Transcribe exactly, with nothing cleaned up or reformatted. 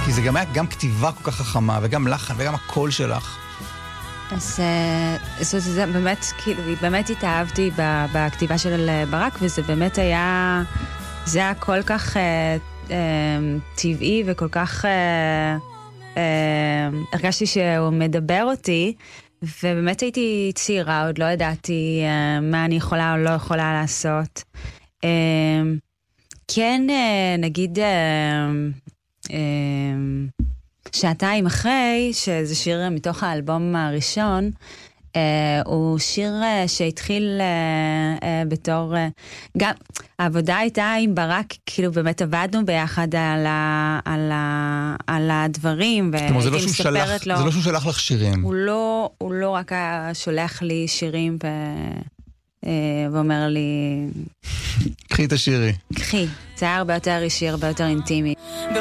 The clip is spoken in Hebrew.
כי זה גם היה גם כתיבה כל כך חכמה, וגם לחן, וגם הקול שלך. אז זה, זה באמת, כאילו, באמת התאהבתי בכתיבה של ברק, וזה באמת היה, זה היה כל כך אה, אה, טבעי וכל כך, אה, אה, הרגשתי שהוא מדבר אותי, ובאמת הייתי צעירה, עוד לא ידעתי אה, מה אני יכולה או לא יכולה לעשות. אה, כן, אה, נגיד, אה, אה, שעתיים אחרי, שזה שיר מתוך האלבום הראשון, אה, הוא שיר אה, שהתחיל אה, אה, בתור, אה, גם העבודה הייתה עם ברק, כאילו באמת עבדנו ביחד על, ה, על, ה, על הדברים, והייתי לא מספרת לו. זה לא שהוא שלח לך שירים. הוא לא, הוא לא רק שולח לי שירים ו... ואומר לי קחי את השירי. קחי, זה היה הרבה יותר אישי, הרבה יותר אינטימי.